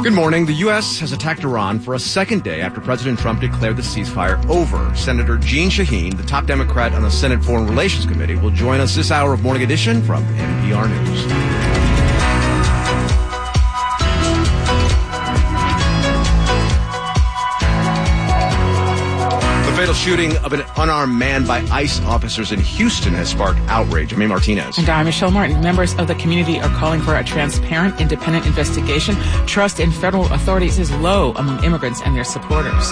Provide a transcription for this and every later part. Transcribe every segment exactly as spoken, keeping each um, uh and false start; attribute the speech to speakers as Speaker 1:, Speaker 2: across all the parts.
Speaker 1: Good morning. The U S has attacked Iran for a second day after President Trump declared the ceasefire over. Senator Jeanne Shaheen, the top Democrat on the Senate Foreign Relations Committee, will join us this hour of Morning Edition from N P R News. The fatal shooting of an unarmed man by ICE officers in Houston has sparked outrage. I'm Martinez.
Speaker 2: And I'm Michelle Martin. Members of the community are calling for a transparent, independent investigation. Trust in federal authorities is low among immigrants and their supporters.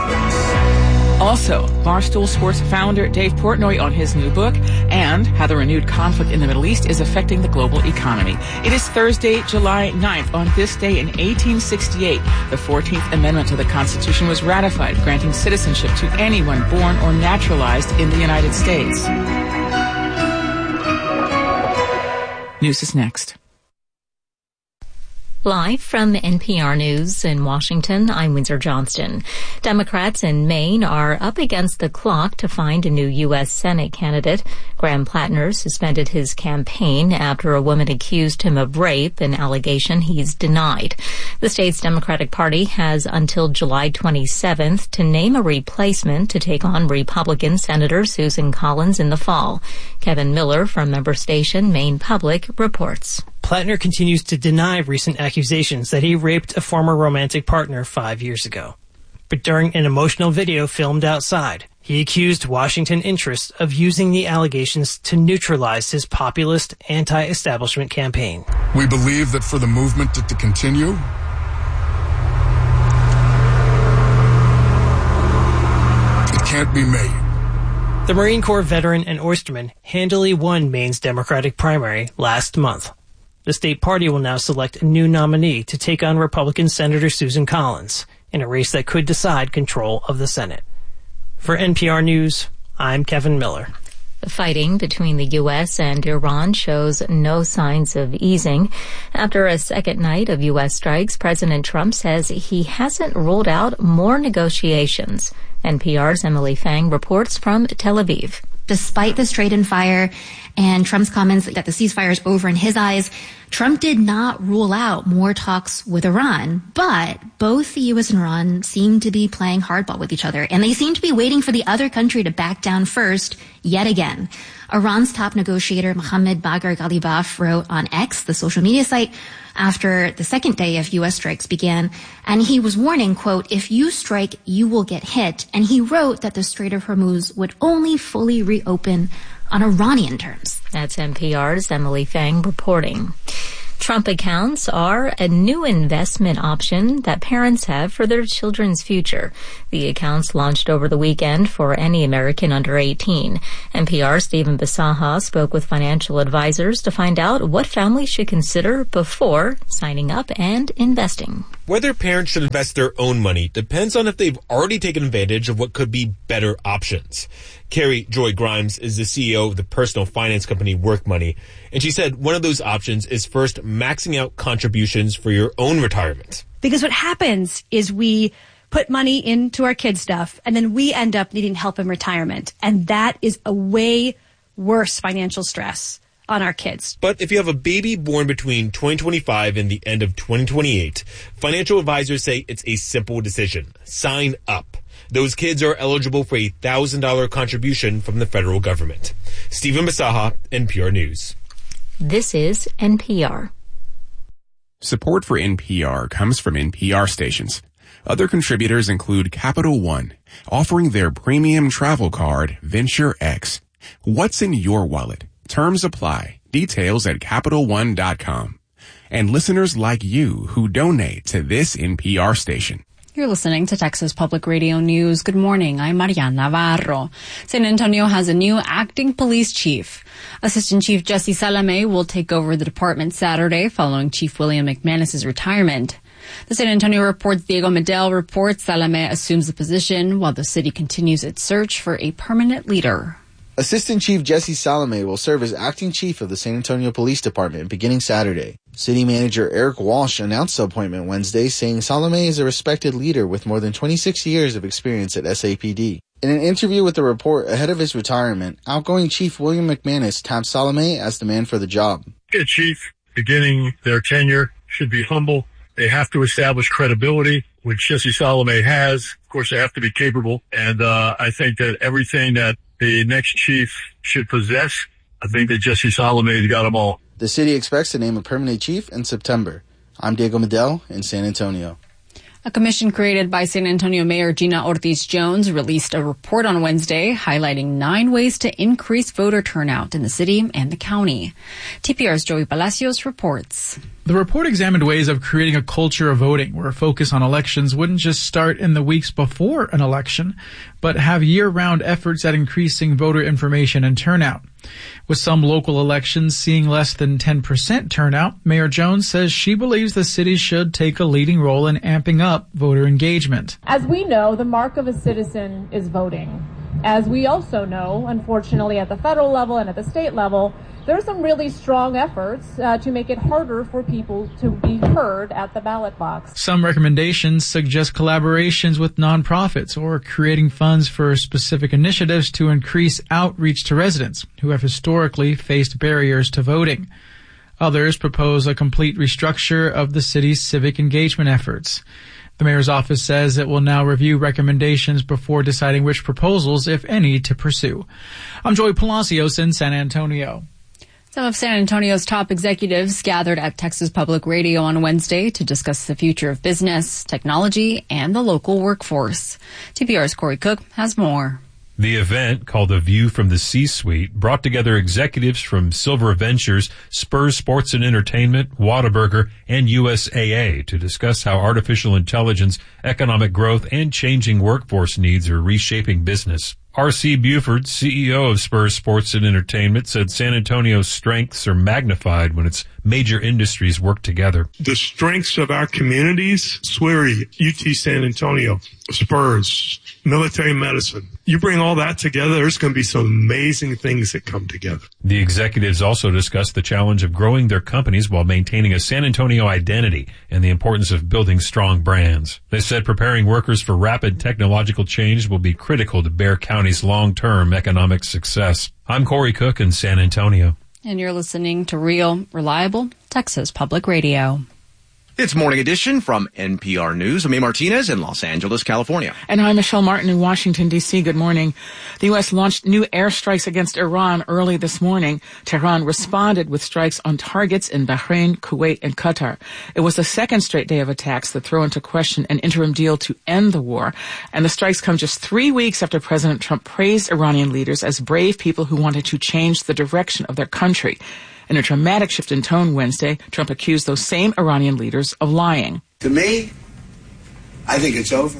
Speaker 2: Also, Barstool Sports founder Dave Portnoy on his new book and how the renewed conflict in the Middle East is affecting the global economy. It is Thursday, July ninth. On this day in eighteen sixty-eight, the fourteenth Amendment to the Constitution was ratified, granting citizenship to anyone born or naturalized in the United States. News is next.
Speaker 3: Live from N P R News in Washington, I'm Windsor Johnston. Democrats in Maine are up against the clock to find a new U S Senate candidate. Graham Plattner suspended his campaign after a woman accused him of rape, an allegation he's denied. The state's Democratic Party has until July twenty-seventh to name a replacement to take on Republican Senator Susan Collins in the fall. Kevin Miller from member station Maine Public reports.
Speaker 4: Plattner continues to deny recent accusations that he raped a former romantic partner five years ago. But during an emotional video filmed outside, he accused Washington interests of using the allegations to neutralize his populist, anti-establishment campaign.
Speaker 5: We believe that for the movement to, to continue, it can't be made.
Speaker 4: The Marine Corps veteran and oysterman handily won Maine's Democratic primary last month. The state party will now select a new nominee to take on Republican Senator Susan Collins in a race that could decide control of the Senate. For N P R News, I'm Kevin Miller.
Speaker 3: The fighting between the U S and Iran shows no signs of easing. After a second night of U S strikes, President Trump says he hasn't ruled out more negotiations. N P R's Emily Fang reports from Tel Aviv.
Speaker 6: Despite the straight and fire and Trump's comments that the ceasefire is over in his eyes, Trump did not rule out more talks with Iran. But both the U S and Iran seem to be playing hardball with each other, and they seem to be waiting for the other country to back down first yet again. Iran's top negotiator Mohammad Bagher Ghalibaf wrote on X, the social media site, after the second day of U S strikes began, and he was warning, quote, if you strike, you will get hit. And he wrote that the Strait of Hormuz would only fully reopen on Iranian terms.
Speaker 3: That's N P R's Emily Fang reporting. Trump accounts are a new investment option that parents have for their children's future. The accounts launched over the weekend for any American under eighteen. N P R's Stephen Bisaha spoke with financial advisors to find out what families should consider before signing up and investing.
Speaker 7: Whether parents should invest their own money depends on if they've already taken advantage of what could be better options. Carrie Joy Grimes is the C E O of the personal finance company Work Money, and she said one of those options is first maxing out contributions for your own retirement.
Speaker 8: Because what happens is we put money into our kids' stuff, and then we end up needing help in retirement, and that is a way worse financial stress on our kids.
Speaker 7: But if you have a baby born between twenty twenty-five and the end of twenty twenty-eight, financial advisors say it's a simple decision. Sign up. Those kids are eligible for a one thousand dollars contribution from the federal government. Stephen Bisaha, N P R News.
Speaker 3: This is N P R.
Speaker 9: Support for N P R comes from N P R stations. Other contributors include Capital One, offering their premium travel card, Venture X. What's in your wallet? Terms apply. Details at Capital One dot com. And listeners like you who donate to this N P R station.
Speaker 10: You're listening to Texas Public Radio News. Good morning. I'm Mariana Navarro. San Antonio has a new acting police chief. Assistant Chief Jesse Salame will take over the department Saturday following Chief William McManus's retirement. The San Antonio Report's Diego Medel reports Salame assumes the position while the city continues its search for a permanent leader.
Speaker 11: Assistant Chief Jesse Salame will serve as acting chief of the San Antonio Police Department beginning Saturday. City Manager Eric Walsh announced the appointment Wednesday, saying Salame is a respected leader with more than twenty-six years of experience at S A P D. In an interview with the Report ahead of his retirement, outgoing Chief William McManus tapped Salame as the man for the job.
Speaker 12: A chief beginning their tenure should be humble, They have to establish credibility, which Jesse Salome has. Of course, they have to be capable. And uh, I think that everything that the next chief should possess, I think that Jesse Salome's got them all.
Speaker 11: The city expects to name a permanent chief in September. I'm Diego Medel in San Antonio.
Speaker 10: A commission created by San Antonio Mayor Gina Ortiz Jones released a report on Wednesday highlighting nine ways to increase voter turnout in the city and the county. T P R's Joey Palacios reports.
Speaker 13: The report examined ways of creating a culture of voting where a focus on elections wouldn't just start in the weeks before an election, but have year-round efforts at increasing voter information and turnout. With some local elections seeing less than ten percent turnout, Mayor Jones says she believes the city should take a leading role in amping up voter engagement.
Speaker 14: As we know, the mark of a citizen is voting. As we also know, unfortunately, at the federal level and at the state level, there are some really strong efforts uh, to make it harder for people to be heard at the ballot box.
Speaker 13: Some recommendations suggest collaborations with nonprofits or creating funds for specific initiatives to increase outreach to residents who have historically faced barriers to voting. Others propose a complete restructure of the city's civic engagement efforts. The mayor's office says it will now review recommendations before deciding which proposals, if any, to pursue. I'm Joey Palacios in San Antonio.
Speaker 10: Some of San Antonio's top executives gathered at Texas Public Radio on Wednesday to discuss the future of business, technology, and the local workforce. T P R's Corey Cook has more.
Speaker 15: The event, called A View from the C-Suite, brought together executives from Silver Ventures, Spurs Sports and Entertainment, Whataburger, and U S A A to discuss how artificial intelligence, economic growth, and changing workforce needs are reshaping business. R C Buford, C E O of Spurs Sports and Entertainment, said San Antonio's strengths are magnified when its major industries work together.
Speaker 16: The strengths of our communities, Sweary, U T San Antonio, Spurs, military medicine. You bring all that together, there's going to be some amazing things that come together.
Speaker 15: The executives also discussed the challenge of growing their companies while maintaining a San Antonio identity and the importance of building strong brands. They said preparing workers for rapid technological change will be critical to Bexar County's long-term economic success. I'm Corey Cook in San Antonio.
Speaker 10: And you're listening to Real, Reliable Texas Public Radio.
Speaker 1: It's Morning Edition from N P R News. I'm A. Martinez in Los Angeles, California.
Speaker 2: And I'm Michelle Martin in Washington, D C. Good morning. The U S launched new airstrikes against Iran early this morning. Tehran responded with strikes on targets in Bahrain, Kuwait, and Qatar. It was the second straight day of attacks that throw into question an interim deal to end the war. And the strikes come just three weeks after President Trump praised Iranian leaders as brave people who wanted to change the direction of their country. In a dramatic shift in tone Wednesday, Trump accused those same Iranian leaders of lying.
Speaker 17: To me, I think it's over.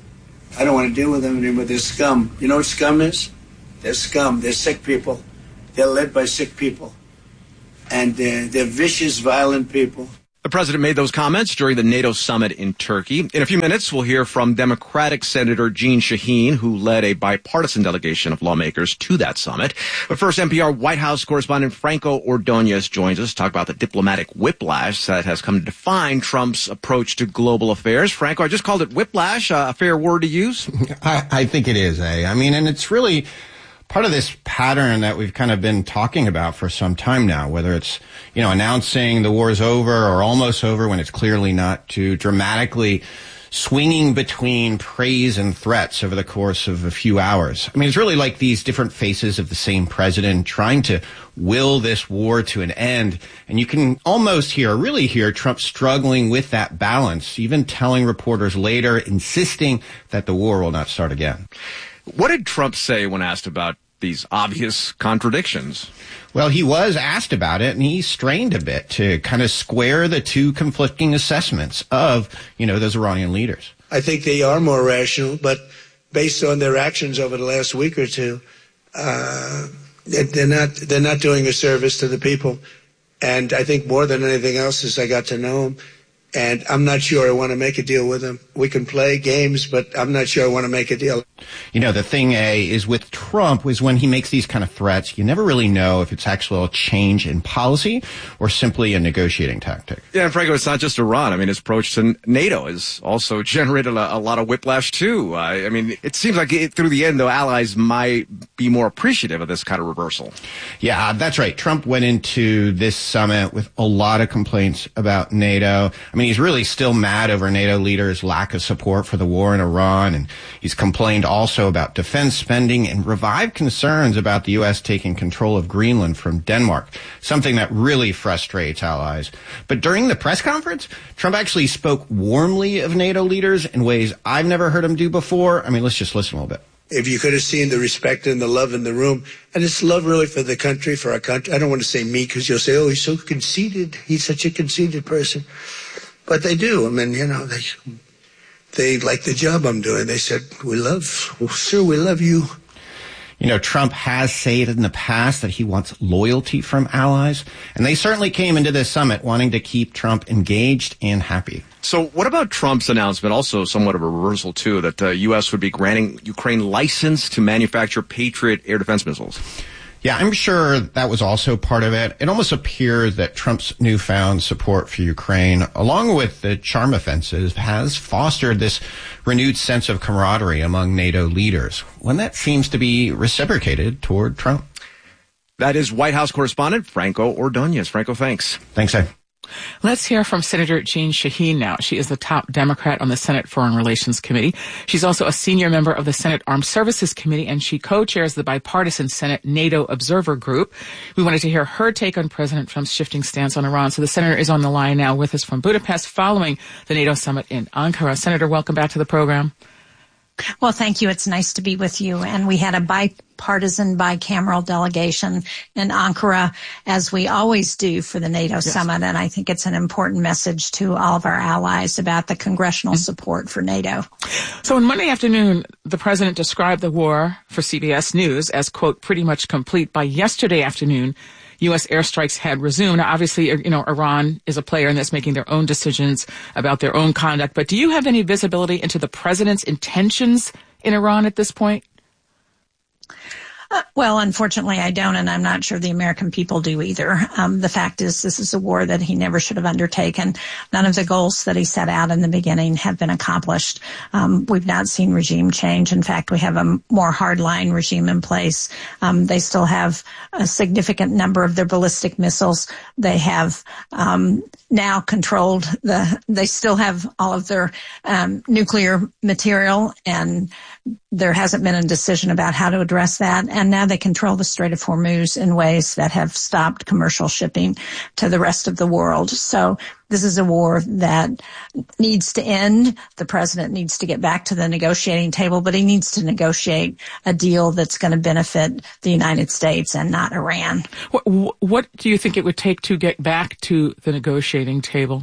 Speaker 17: I don't want to deal with them anymore. They're scum. You know what scum is? They're scum. They're sick people. They're led by sick people. And they're, they're vicious, violent people.
Speaker 1: The president made those comments during the NATO summit in Turkey. In a few minutes, we'll hear from Democratic Senator Jeanne Shaheen, who led a bipartisan delegation of lawmakers to that summit. But first, N P R White House correspondent Franco Ordonez joins us to talk about the diplomatic whiplash that has come to define Trump's approach to global affairs. Franco, I just called it whiplash, uh, a fair word to use?
Speaker 18: I, I think it is, eh? I mean, and it's really part of this pattern that we've kind of been talking about for some time now, whether it's, you know, announcing the war is over or almost over when it's clearly not, to dramatically swinging between praise and threats over the course of a few hours. I mean, it's really like these different faces of the same president trying to will this war to an end. And you can almost hear, really hear Trump struggling with that balance, even telling reporters later, insisting that the war will not start again.
Speaker 1: What did Trump say when asked about these obvious contradictions?
Speaker 18: Well, he was asked about it, and he strained a bit to kind of square the two conflicting assessments of, you know, those Iranian leaders.
Speaker 17: I think they are more rational, but based on their actions over the last week or two, uh, they're not they're not doing a service to the people. And I think more than anything else is I got to know them. And I'm not sure I want to make a deal with them. We can play games, but I'm not sure I want to make a deal.
Speaker 18: You know, the thing, A, is with Trump is when he makes these kind of threats, you never really know if it's actually a change in policy or simply a negotiating tactic.
Speaker 1: Yeah, and Franco, it's not just Iran. I mean, his approach to NATO has also generated a, a lot of whiplash, too. Uh, I mean, it seems like it, through the end, the allies might be more appreciative of this kind of reversal.
Speaker 18: Yeah, that's right. Trump went into this summit with a lot of complaints about NATO. I mean, he's really still mad over NATO leaders' lack of support for the war in Iran, and he's complained also about defense spending and revived concerns about the U S taking control of Greenland from Denmark, something that really frustrates allies. But during the press conference, Trump actually spoke warmly of NATO leaders in ways I've never heard him do before. I mean, let's just listen a little bit.
Speaker 17: If you could have seen the respect and the love in the room, and it's love really for the country, for our country. I don't want to say me because you'll say, oh, he's so conceited. He's such a conceited person. But they do. I mean, you know, they... They like the job I'm doing. They said, we love, well, sir, we love you.
Speaker 18: You know, Trump has said in the past that he wants loyalty from allies, and they certainly came into this summit wanting to keep Trump engaged and happy.
Speaker 1: So what about Trump's announcement, also somewhat of a reversal, too, that the U S would be granting Ukraine license to manufacture Patriot air defense missiles?
Speaker 18: Yeah, I'm sure that was also part of it. It almost appears that Trump's newfound support for Ukraine, along with the charm offensive, has fostered this renewed sense of camaraderie among NATO leaders, one that seems to be reciprocated toward Trump.
Speaker 1: That is White House correspondent Franco Ordonez. Franco, thanks.
Speaker 18: Thanks, Ed.
Speaker 2: Let's hear from Senator Jeanne Shaheen now. She is the top Democrat on the Senate Foreign Relations Committee. She's also a senior member of the Senate Armed Services Committee, and she co-chairs the bipartisan Senate NATO Observer Group. We wanted to hear her take on President Trump's shifting stance on Iran. So the senator is on the line now with us from Budapest following the NATO summit in Ankara. Senator, welcome back to the program.
Speaker 19: Well, thank you. It's nice to be with you. And we had a bipartisan, bicameral delegation in Ankara, as we always do for the NATO yes. summit. And I think it's an important message to all of our allies about the congressional mm-hmm. support for NATO.
Speaker 2: So on Monday afternoon, the president described the war for C B S News as, quote, pretty much complete. By yesterday afternoon, U S airstrikes had resumed. Now, obviously, you know, Iran is a player and that's making their own decisions about their own conduct. But do you have any visibility into the president's intentions in Iran at this point?
Speaker 19: Uh, well, unfortunately, I don't, and I'm not sure the American people do either. Um, the fact is, this is a war that he never should have undertaken. None of the goals that he set out in the beginning have been accomplished. Um, we've not seen regime change. In fact, we have a more hardline regime in place. Um, they still have a significant number of their ballistic missiles. They have um, now controlled the. They still have all of their um, nuclear material, and there hasn't been a decision about how to address that. And now they control the Strait of Hormuz in ways that have stopped commercial shipping to the rest of the world. So this is a war that needs to end. The president needs to get back to the negotiating table, but he needs to negotiate a deal that's going to benefit the United States and not Iran.
Speaker 2: What, what do you think it would take to get back to the negotiating table?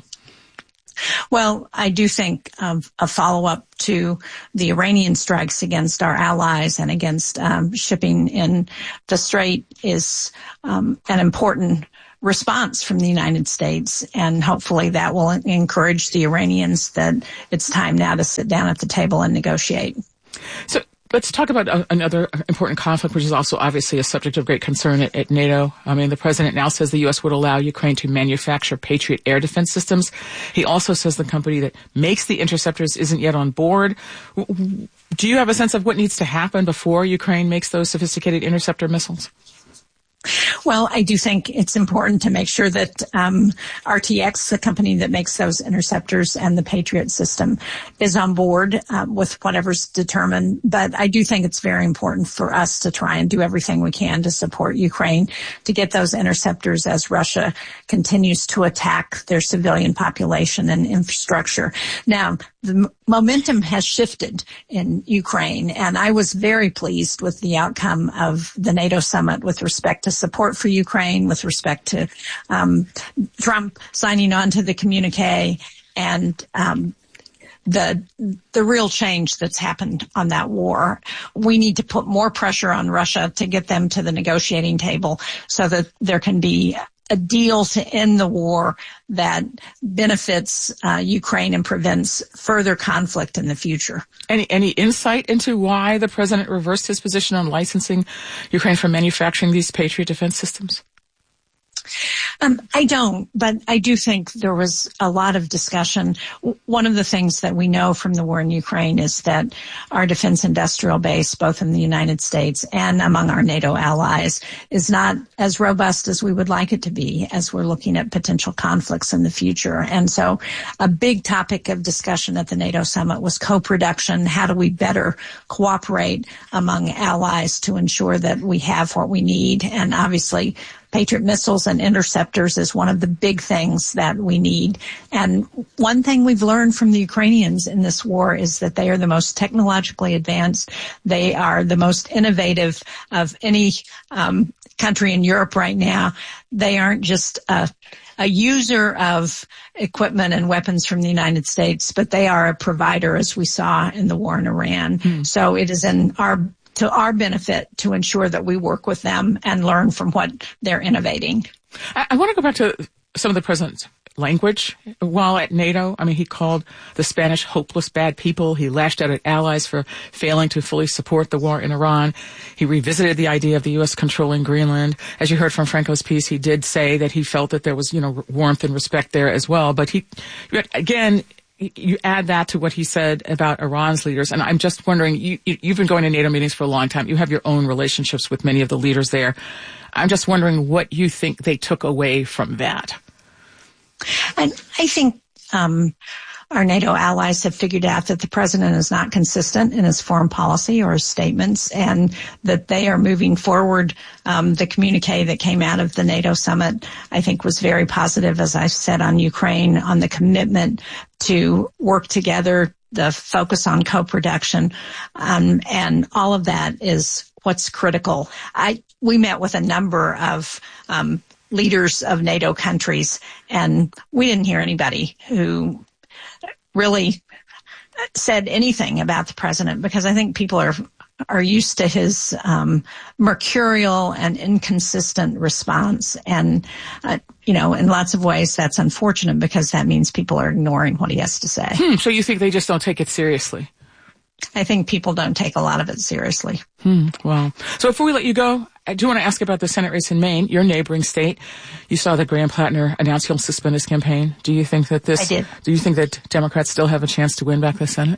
Speaker 19: Well, I do think of a follow-up to the Iranian strikes against our allies and against um, shipping in the Strait is um, an important response from the United States, and hopefully that will encourage the Iranians that it's time now to sit down at the table and negotiate.
Speaker 2: So let's talk about uh, another important conflict, which is also obviously a subject of great concern at, at NATO. I mean, the president now says the U S would allow Ukraine to manufacture Patriot air defense systems. He also says the company that makes the interceptors isn't yet on board. Do you have a sense of what needs to happen before Ukraine makes those sophisticated interceptor missiles?
Speaker 19: Well, I do think it's important to make sure that um, R T X, the company that makes those interceptors, and the Patriot system is on board uh, with whatever's determined. But I do think it's very important for us to try and do everything we can to support Ukraine to get those interceptors as Russia continues to attack their civilian population and infrastructure. Now, the m- momentum has shifted in Ukraine, and I was very pleased with the outcome of the NATO summit with respect to support for Ukraine, with respect to um, Trump signing on to the communique, and um, the the real change that's happened on that war. We need to put more pressure on Russia to get them to the negotiating table so that there can be a deal to end the war that benefits uh, Ukraine and prevents further conflict in the future.
Speaker 2: Any any insight into why the president reversed his position on licensing Ukraine for manufacturing these Patriot defense systems?
Speaker 19: Um, I don't, but I do think there was a lot of discussion. One of the things that we know from the war in Ukraine is that our defense industrial base, both in the United States and among our NATO allies, is not as robust as we would like it to be as we're looking at potential conflicts in the future. And so a big topic of discussion at the NATO summit was co-production. How do we better cooperate among allies to ensure that we have what we need? And obviously, Patriot missiles and interceptors is one of the big things that we need. And one thing we've learned from the Ukrainians in this war is that they are the most technologically advanced. They are the most innovative of any um, country in Europe right now. They aren't just a, a user of equipment and weapons from the United States, but they are a provider, as we saw in the war in Iran. Hmm. So it is in our to our benefit to ensure that we work with them and learn from what they're innovating.
Speaker 2: I, I want to go back to some of the president's language while at NATO. I mean, he called the Spanish hopeless bad people. He lashed out at allies for failing to fully support the war in Iran. He revisited the idea of the U S controlling Greenland. As you heard from Franco's piece, he did say that he felt that there was, you know, warmth and respect there as well. But he, again, you add that to what he said about Iran's leaders, and I'm just wondering, you, you've been going to NATO meetings for a long time. You have your own relationships with many of the leaders there. I'm just wondering what you think they took away from that.
Speaker 19: And I think um, our NATO allies have figured out that the president is not consistent in his foreign policy or his statements, and that they are moving forward. Um, the communique that came out of the NATO summit, I think, was very positive, as I said, on Ukraine, on the commitment to work together, the focus on co-production, um, and all of that is what's critical. I we met with a number of um, leaders of NATO countries, and we didn't hear anybody who really said anything about the president, because I think people are are used to his um, mercurial and inconsistent response. And, uh, you know, in lots of ways, that's unfortunate because that means people are ignoring what he has to say.
Speaker 2: Hmm, so you think they just don't take it seriously?
Speaker 19: I think people don't take a lot of it seriously.
Speaker 2: Hmm, well, so before we let you go, I do want to ask about the Senate race in Maine, your neighboring state. You saw that Graham Plattner announced he'll suspend his campaign. Do you think that this,
Speaker 19: I did.
Speaker 2: Do you think that Democrats still have a chance to win back the Senate?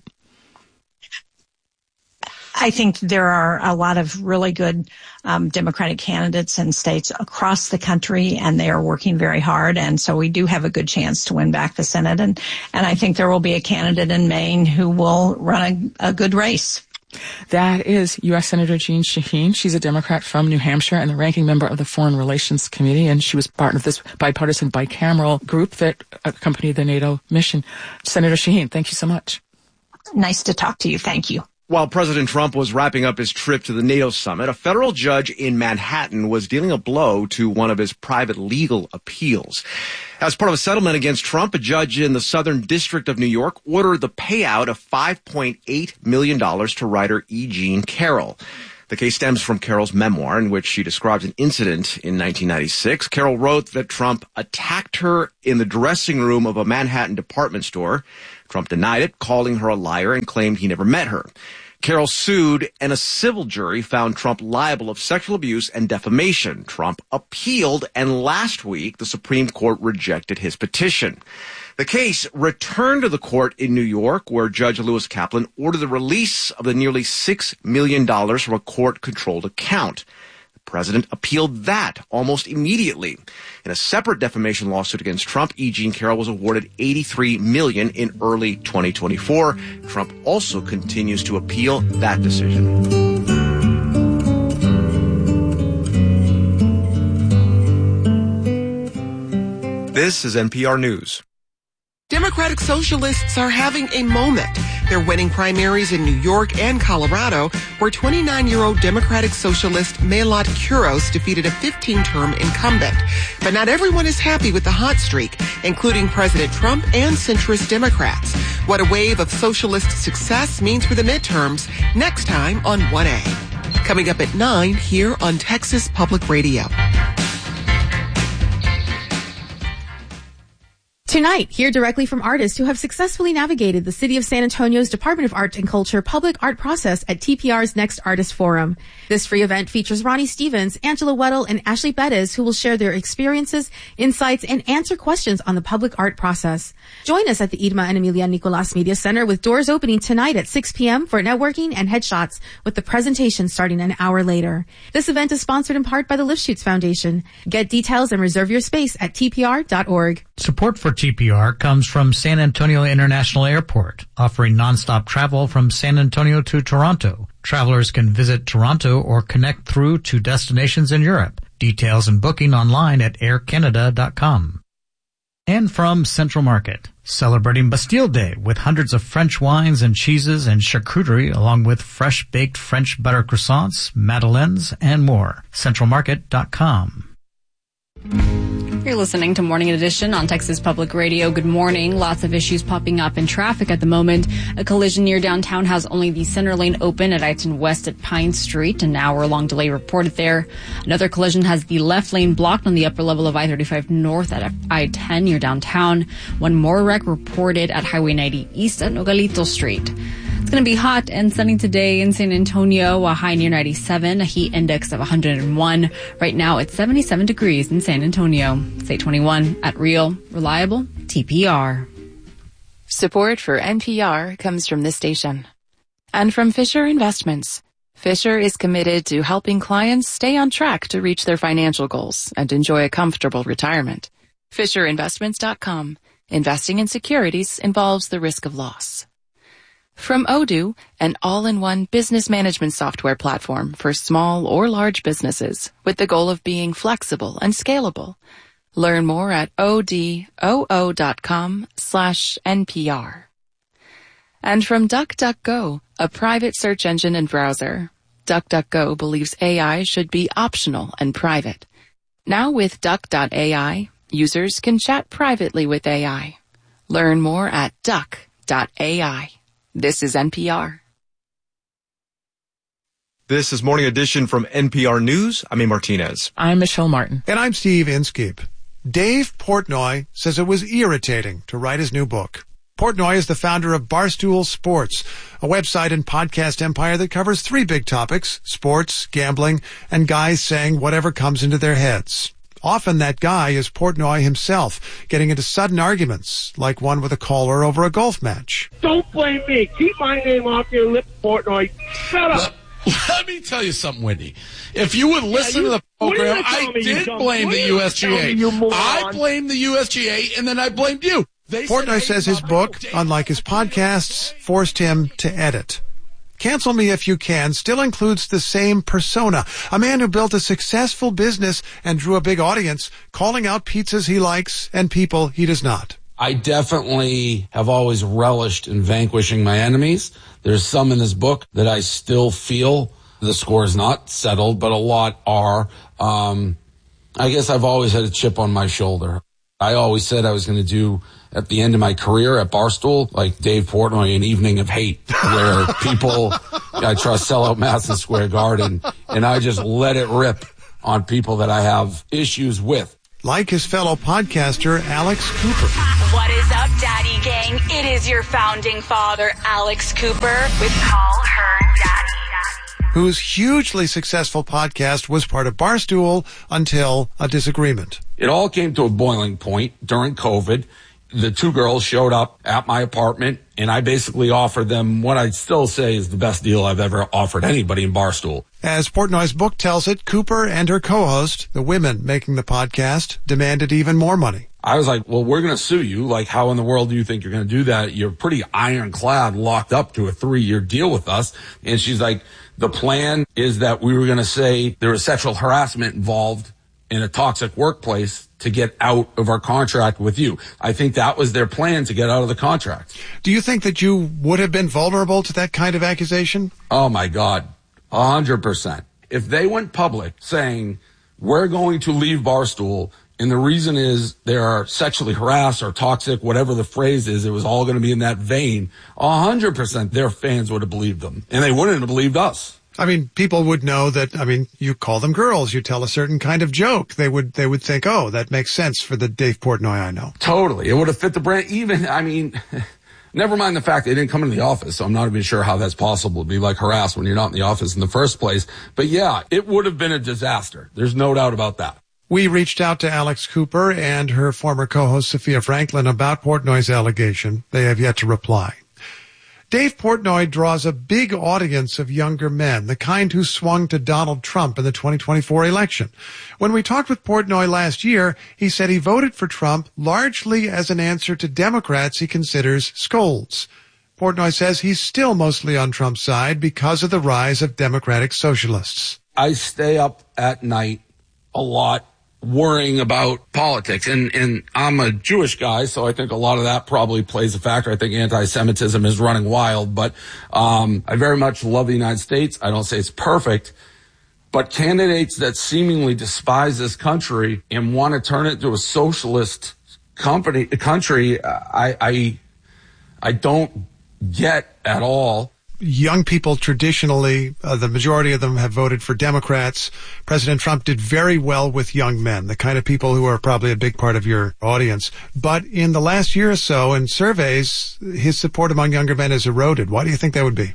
Speaker 19: I think there are a lot of really good um, Democratic candidates in states across the country, and they are working very hard. And so we do have a good chance to win back the Senate. And, and I think there will be a candidate in Maine who will run a, a good race.
Speaker 2: That is U S Senator Jeanne Shaheen. She's a Democrat from New Hampshire and the ranking member of the Foreign Relations Committee, and she was part of this bipartisan bicameral group that accompanied the NATO mission. Senator Shaheen, thank you so much.
Speaker 19: Nice to talk to you. Thank you.
Speaker 1: While President Trump was wrapping up his trip to the NATO summit, a federal judge in Manhattan was dealing a blow to one of his private legal appeals. As part of a settlement against Trump, a judge in the Southern District of New York ordered the payout of five point eight million dollars to writer E. Jean Carroll. The case stems from Carroll's memoir, in which she describes an incident in nineteen ninety-six. Carroll wrote that Trump attacked her in the dressing room of a Manhattan department store. Trump denied it, calling her a liar, and claimed he never met her. Carroll sued, and a civil jury found Trump liable of sexual abuse and defamation. Trump appealed, and last week, the Supreme Court rejected his petition. The case returned to the court in New York, where Judge Lewis Kaplan ordered the release of the nearly six million dollars from a court-controlled account. The president appealed that almost immediately. In a separate defamation lawsuit against Trump, E. Jean Carroll was awarded eighty-three million dollars in early twenty twenty-four. Trump also continues to appeal that decision. This is N P R News.
Speaker 20: Democratic Socialists are having a moment. They're winning primaries in New York and Colorado, where twenty-nine-year-old Democratic Socialist Mayotte Kuros defeated a fifteen-term incumbent. But not everyone is happy with the hot streak, including President Trump and centrist Democrats. What a wave of socialist success means for the midterms, next time on one A. Coming up at nine here on Texas Public Radio.
Speaker 21: Tonight, hear directly from artists who have successfully navigated the City of San Antonio's Department of Art and Culture public art process at T P R's Next Artist Forum. This free event features Ronnie Stevens, Angela Weddle, and Ashley Bettis, who will share their experiences, insights, and answer questions on the public art process. Join us at the Irma and Emilia Nicolas Media Center with doors opening tonight at six p.m. for networking and headshots, with the presentation starting an hour later. This event is sponsored in part by the Lifshoots Foundation. Get details and reserve your space at T P R dot org.
Speaker 22: Support for T P R comes from San Antonio International Airport, offering nonstop travel from San Antonio to Toronto. Travelers can visit Toronto or connect through to destinations in Europe. Details and booking online at air canada dot com. And from Central Market, celebrating Bastille Day with hundreds of French wines and cheeses and charcuterie, along with fresh baked French butter croissants, madeleines, and more. central market dot com.
Speaker 10: You're listening to Morning Edition on Texas Public Radio. Good morning. Lots of issues popping up in traffic at the moment. A collision near downtown has only the center lane open at I ten West at Pine Street. An hour-long delay reported there. Another collision has the left lane blocked on the upper level of I thirty-five North at I ten near downtown. One more wreck reported at Highway ninety East at Nogalito Street. It's going to be hot and sunny today in San Antonio, a high near ninety-seven, a heat index of one hundred one. Right now, it's seventy-seven degrees in San Antonio. It's eight twenty-one at Real, Reliable, T P R.
Speaker 23: Support for N P R comes from this station. And from Fisher Investments. Fisher is committed to helping clients stay on track to reach their financial goals and enjoy a comfortable retirement. Fisher Investments dot com. Investing in securities involves the risk of loss. From Odoo, an all-in-one business management software platform for small or large businesses with the goal of being flexible and scalable. Learn more at odoo dot com slash N P R. And from DuckDuckGo, a private search engine and browser. DuckDuckGo believes A I should be optional and private. Now with Duck dot A I, users can chat privately with A I. Learn more at Duck dot A I. This is N P R.
Speaker 1: This is Morning Edition from N P R News. I'm A. Martinez.
Speaker 2: I'm Michelle Martin.
Speaker 24: And I'm Steve Inskeep. Dave Portnoy says it was irritating to write his new book. Portnoy is the founder of Barstool Sports, a website and podcast empire that covers three big topics: sports, gambling, and guys saying whatever comes into their heads. Often that guy is Portnoy himself, getting into sudden arguments, like one with a caller over a golf match.
Speaker 25: Don't blame me. Keep my name off your lips, Portnoy. Shut up.
Speaker 26: Let me tell you something, Wendy. If you would listen
Speaker 25: yeah, you,
Speaker 26: to the program, I did blame the U S G A. I blamed the U S G A, and then I blamed you. They
Speaker 24: Portnoy
Speaker 26: said, hey,
Speaker 24: says his book, unlike his podcasts, forced him to edit. Cancel Me If You Can still includes the same persona, a man who built a successful business and drew a big audience, calling out pizzas he likes and people he does not.
Speaker 26: I definitely have always relished in vanquishing my enemies. There's some in this book that I still feel the score is not settled, but a lot are. Um, I guess I've always had a chip on my shoulder. I always said I was going to do, at the end of my career at Barstool, like Dave Portnoy, an evening of hate, where people, I trust, sell out Madison Square Garden, and I just let it rip on people that I have issues with.
Speaker 24: Like his fellow podcaster, Alex Cooper.
Speaker 27: What is up, Daddy Gang? It is your founding father, Alex Cooper, with Call Her Daddy.
Speaker 24: Whose hugely successful podcast was part of Barstool until a disagreement.
Speaker 26: It all came to a boiling point during COVID. The two girls showed up at my apartment, and I basically offered them what I'd still say is the best deal I've ever offered anybody in Barstool.
Speaker 24: As Portnoy's book tells it, Cooper and her co-host, the women making the podcast, demanded even more money.
Speaker 26: I was like, well, we're going to sue you. Like, how in the world do you think you're going to do that? You're pretty ironclad, locked up to a three-year deal with us. And she's like, the plan is that we were going to say there was sexual harassment involved in a toxic workplace to get out of our contract with you. I think that was their plan, to get out of the contract.
Speaker 24: Do you think that you would have been vulnerable to that kind of accusation?
Speaker 26: Oh, my God. A hundred percent. If they went public saying, we're going to leave Barstool, and the reason is they are sexually harassed or toxic, whatever the phrase is, it was all going to be in that vein, a hundred percent their fans would have believed them. And they wouldn't have believed us.
Speaker 24: I mean, people would know that, I mean, you call them girls, you tell a certain kind of joke. They would, they would think, oh, that makes sense for the Dave Portnoy I know.
Speaker 26: Totally. It would have fit the brand. Even, I mean, never mind the fact they didn't come into the office. So I'm not even sure how that's possible to be like harassed when you're not in the office in the first place. But yeah, it would have been a disaster. There's no doubt about that.
Speaker 24: We reached out to Alex Cooper and her former co-host Sophia Franklin about Portnoy's allegation. They have yet to reply. Dave Portnoy draws a big audience of younger men, the kind who swung to Donald Trump in the twenty twenty-four election. When we talked with Portnoy last year, he said he voted for Trump largely as an answer to Democrats he considers scolds. Portnoy says he's still mostly on Trump's side because of the rise of Democratic socialists.
Speaker 26: I stay up at night a lot worrying about politics. And, and I'm a Jewish guy, so I think a lot of that probably plays a factor. I think anti-Semitism is running wild, but um, I very much love the United States. I don't say it's perfect, but candidates that seemingly despise this country and want to turn it into a socialist company, country, I, I, I don't get at all.
Speaker 24: Young people traditionally, uh, the majority of them have voted for Democrats. President Trump did very well with young men, the kind of people who are probably a big part of your audience. But in the last year or so, in surveys, his support among younger men has eroded. Why do you think that would be?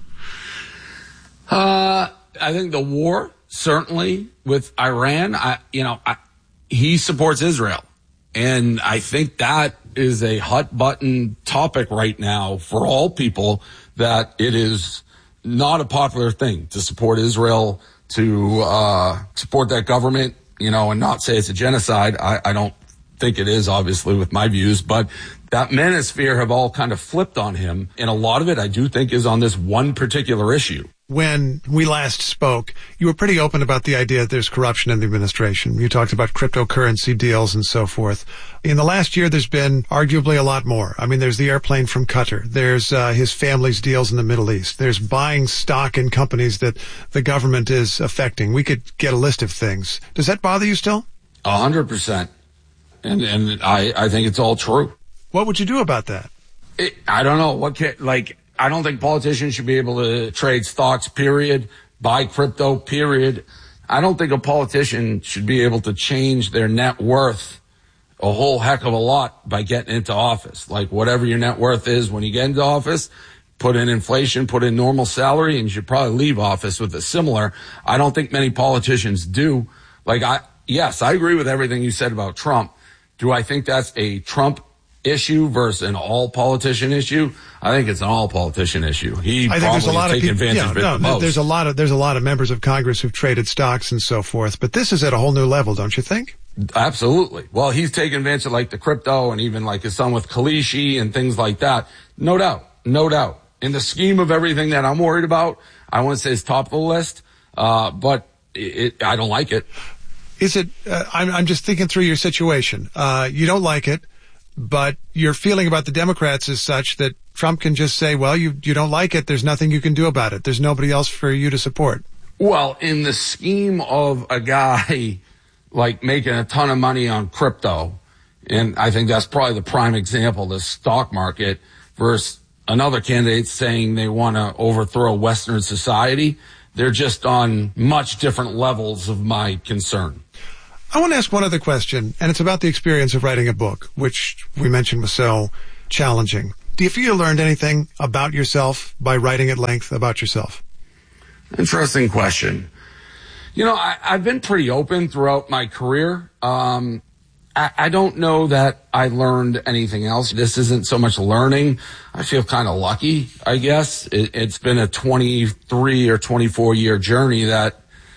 Speaker 26: Uh, I think the war, certainly, with Iran, I, you know, I, he supports Israel. And I think that is a hot button topic right now for all people, that it is not a popular thing to support Israel, to uh, support that government, you know, and not say it's a genocide. I, I don't think it is, obviously, with my views, but that manosphere have all kind of flipped on him. And a lot of it, I do think, is on this one particular issue.
Speaker 24: When we last spoke, you were pretty open about the idea that there's corruption in the administration. You talked about cryptocurrency deals and so forth. In the last year, there's been arguably a lot more. I mean, there's the airplane from Qatar. There's uh, his family's deals in the Middle East. There's buying stock in companies that the government is affecting. We could get a list of things. Does that bother you still?
Speaker 26: A hundred percent. And and I, I think it's all true.
Speaker 24: What would you do about that?
Speaker 26: It, I don't know. What can, like, I don't think politicians should be able to trade stocks, period, buy crypto, period. I don't think a politician should be able to change their net worth a whole heck of a lot by getting into office. Like, whatever your net worth is when you get into office, put in inflation, put in normal salary, and you should probably leave office with a similar. I don't think many politicians do. Like, I, yes, I agree with everything you said about Trump. Do I think that's a Trump issue versus an all politician issue? I think it's an all politician issue. He
Speaker 24: I think
Speaker 26: probably
Speaker 24: there's a lot of
Speaker 26: take
Speaker 24: people,
Speaker 26: advantage
Speaker 24: yeah,
Speaker 26: of it
Speaker 24: no,
Speaker 26: the most.
Speaker 24: There's a lot of there's a lot of members of Congress who've traded stocks and so forth, but this is at a whole new level, don't you think?
Speaker 26: Absolutely. Well, he's taken advantage of like the crypto and even like his son with Kalishi and things like that. No doubt. No doubt. In the scheme of everything that I'm worried about, I wouldn't say it's top of the list, uh, but it, it, I don't like it.
Speaker 24: Is it, uh, I'm, I'm just thinking through your situation. Uh, you don't like it, but your feeling about the Democrats is such that Trump can just say, well, you, you don't like it. There's nothing you can do about it. There's nobody else for you to support.
Speaker 26: Well, in the scheme of a guy like making a ton of money on crypto, and I think that's probably the prime example, the stock market, versus another candidate saying they want to overthrow Western society, they're just on much different levels of my concern.
Speaker 24: I want to ask one other question, and it's about the experience of writing a book, which we mentioned was so challenging. Do you feel you learned anything about yourself by writing at length about yourself?
Speaker 26: Interesting question. You know, I, I've been pretty open throughout my career. Um, I, I don't know that I learned anything else. This isn't so much learning. I feel kind of lucky, I guess. It, it's been a twenty-three or twenty-four year journey that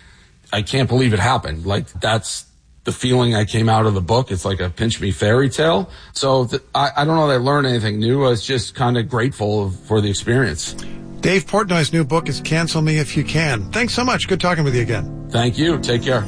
Speaker 26: I can't believe it happened. Like, that's the feeling I came out of the book. It's like a pinch me fairy tale. So th- I, I don't know that I learned anything new. I was just kind of grateful for the experience.
Speaker 24: Dave Portnoy's new book is Cancel Me If You Can. Thanks so much. Good talking with you again.
Speaker 26: Thank you. Take care.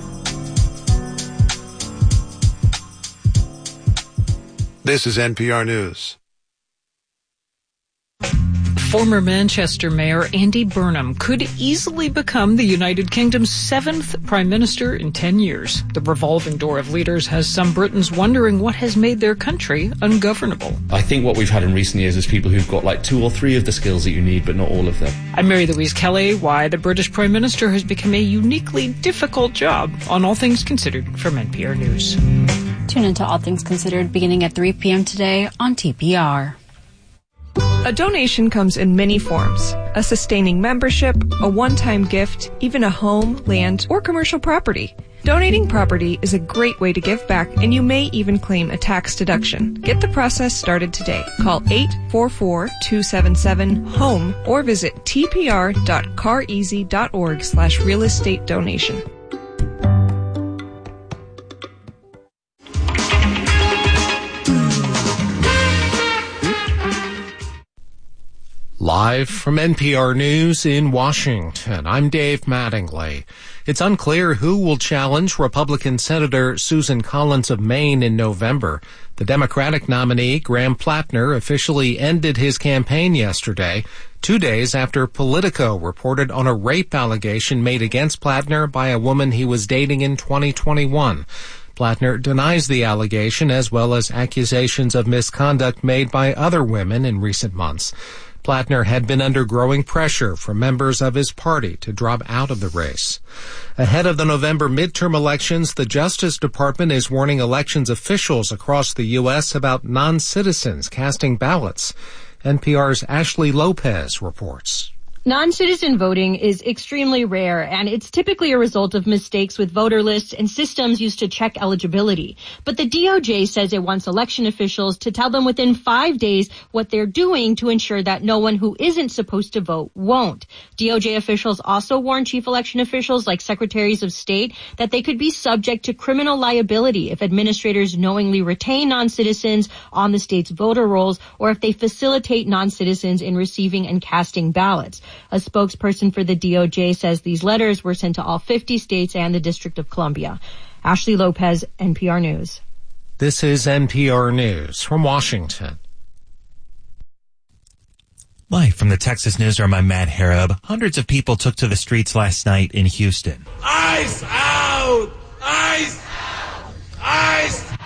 Speaker 24: This is N P R News.
Speaker 2: Former Manchester Mayor Andy Burnham could easily become the United Kingdom's seventh Prime Minister in ten years. The revolving door of leaders has some Britons wondering what has made their country ungovernable.
Speaker 3: I think what we've had in recent years is people who've got like two or three of the skills that you need, but not all of them.
Speaker 2: I'm Mary Louise Kelly. Why the British Prime Minister has become a uniquely difficult job on All Things Considered from N P R News.
Speaker 10: Tune into All Things Considered beginning at three p.m. today on T P R.
Speaker 4: A donation comes in many forms. A sustaining membership, a one-time gift, even a home, land, or commercial property. Donating property is a great way to give back, and you may even claim a tax deduction. Get the process started today. Call eight four four, two seven seven, HOME or visit tpr.careasy.org slash real estate donation.
Speaker 5: Live from N P R News in Washington, I'm Dave Mattingly. It's unclear who will challenge Republican Senator Susan Collins of Maine in November. The Democratic nominee, Graham Plattner, officially ended his campaign yesterday, two days after Politico reported on a rape allegation made against Plattner by a woman he was dating in twenty twenty-one. Plattner denies the allegation as well as accusations of misconduct made by other women in recent months. Plattner had been under growing pressure from members of his party to drop out of the race. Ahead of the November midterm elections, the Justice Department is warning elections officials across the U S about non-citizens casting ballots. N P R's Ashley Lopez reports.
Speaker 6: Non-citizen voting is extremely rare, and it's typically a result of mistakes with voter lists and systems used to check eligibility. But the D O J says it wants election officials to tell them within five days what they're doing to ensure that no one who isn't supposed to vote won't. D O J officials also warn chief election officials like secretaries of state that they could be subject to criminal liability if administrators knowingly retain non-citizens on the state's voter rolls or if they facilitate non-citizens in receiving and casting ballots. A spokesperson for the D O J says these letters were sent to all fifty states and the District of Columbia. Ashley Lopez, N P R News.
Speaker 5: This is N P R News from Washington.
Speaker 7: Live from the Texas Newsroom, I'm Matt Harab. Hundreds of people took to the streets last night in Houston.
Speaker 8: Ice out! Ice out! Ice out!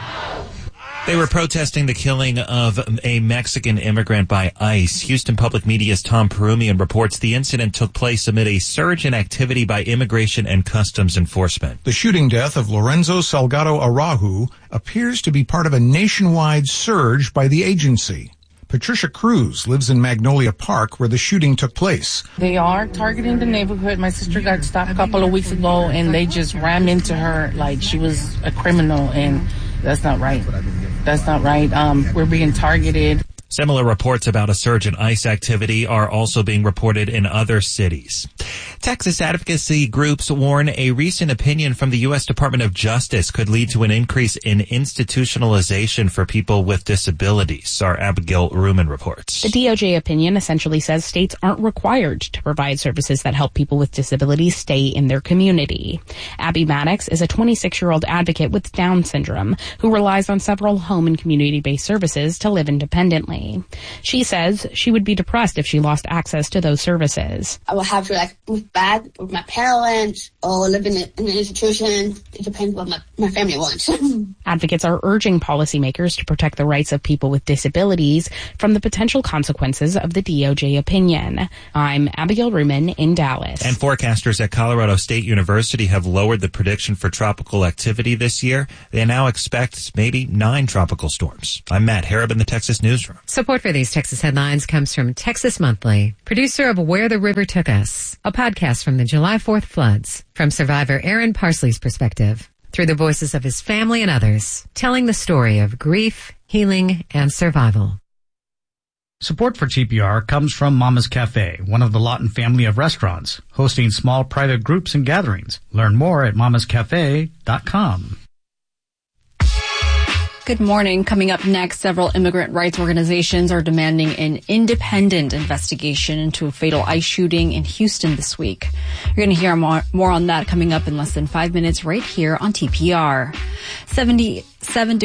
Speaker 7: They were protesting the killing of a Mexican immigrant by ICE. Houston Public Media's Tom Perumian reports the incident took place amid a surge in activity by Immigration and Customs Enforcement.
Speaker 9: The shooting death of Lorenzo Salgado Araujo appears to be part of a nationwide surge by the agency. Patricia Cruz lives in Magnolia Park where the shooting took place.
Speaker 28: They are targeting the neighborhood. My sister got stopped a couple of weeks ago and they just rammed into her like she was a criminal, and that's not right. That's not right. Um, we're being targeted.
Speaker 7: Similar reports about a surge in ICE activity are also being reported in other cities. Texas advocacy groups warn a recent opinion from the U S Department of Justice could lead to an increase in institutionalization for people with disabilities. Our Abigail Ruman reports.
Speaker 29: The D O J opinion essentially says states aren't required to provide services that help people with disabilities stay in their community. Abby Maddox is a twenty-six-year-old advocate with Down syndrome who relies on several home and community-based services to live independently. She says she would be depressed if she lost access to those services.
Speaker 30: I will have to like move back with my parents or live in, a, in an institution. It depends what my, my family wants.
Speaker 29: Advocates are urging policymakers to protect the rights of people with disabilities from the potential consequences of the D O J opinion. I'm Abigail Ruman in Dallas.
Speaker 7: And forecasters at Colorado State University have lowered the prediction for tropical activity this year. They now expect maybe nine tropical storms. I'm Matt Harab in the Texas Newsroom.
Speaker 31: Support for these Texas headlines comes from Texas Monthly, producer of Where the River Took Us, a podcast from the July fourth floods, from survivor Aaron Parsley's perspective, through the voices of his family and others, telling the story of grief, healing, and survival.
Speaker 22: Support for T P R comes from Mama's Cafe, one of the Lawton family of restaurants, hosting small private groups and gatherings. Learn more at mamas cafe dot com.
Speaker 10: Good morning. Coming up next, several immigrant rights organizations are demanding an independent investigation into a fatal ICE shooting in Houston this week. You're going to hear more, more on that coming up in less than five minutes right here on T P R. seventy-seven